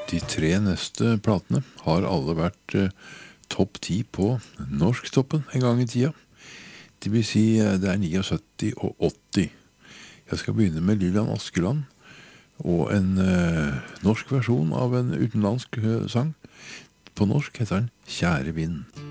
De 3 neste platene har alle vært topp 10 på norsktoppen en gang i tida. Det vil si det er 79 og 80. Jeg skal begynne med Lillian Askeland og en norsk versjon av en utenlandsk sang. På norsk heter den Kjære vind.